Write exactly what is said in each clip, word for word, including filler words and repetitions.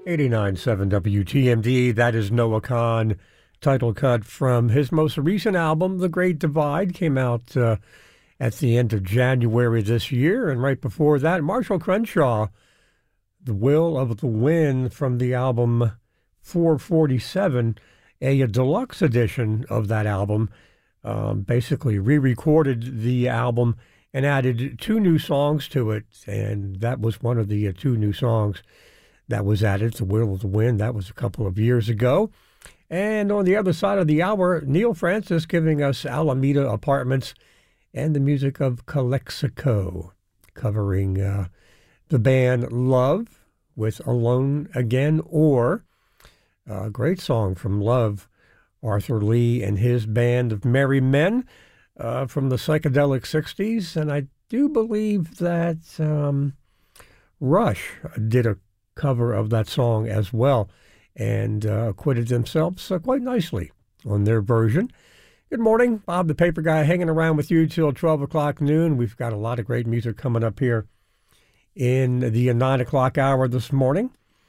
eighty-nine point seven W T M D, that is Noah Kahan. Title cut from his most recent album, The Great Divide, came out uh, at the end of January this year. And right before that, Marshall Crenshaw, The Will of the Wind, from the album four forty-seven, a, a deluxe edition of that album. Um, basically re-recorded the album and added two new songs to it, and that was one of the uh, two new songs that was added, The Will of the Wind. That was a couple of years ago. And on the other side of the hour, Neil Francis giving us Alameda Apartments and the music of Calexico, covering uh, the band Love with Alone Again, or a great song from Love, Arthur Lee and his band of Merry Men uh, from the psychedelic sixties. And I do believe that um, Rush did a cover of that song as well, and uh, acquitted themselves uh, quite nicely on their version. Good morning, Bob the Paper Guy, hanging around with you till twelve o'clock noon. We've got a lot of great music coming up here in the nine o'clock hour this morning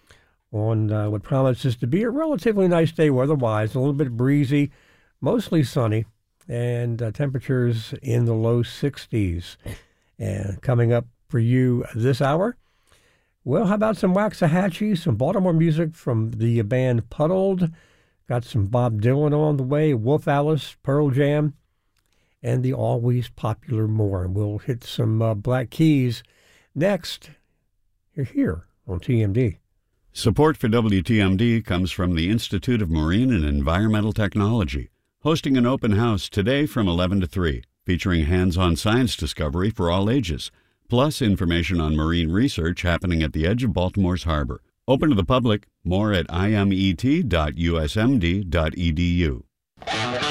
on uh, what promises to be a relatively nice day weather-wise, a little bit breezy, mostly sunny, and uh, temperatures in the low sixties. And coming up for you this hour, well, how about some Waxahachie, some Baltimore music from the band Puddled. Got some Bob Dylan on the way, Wolf Alice, Pearl Jam, and the always popular More. And we'll hit some uh, Black Keys next. You're here on T M D. Support for W T M D comes from the Institute of Marine and Environmental Technology, hosting an open house today from eleven to three, featuring hands-on science discovery for all ages, plus information on marine research happening at the edge of Baltimore's harbor. Open to the public. More at I M E T dot U S M D dot E D U.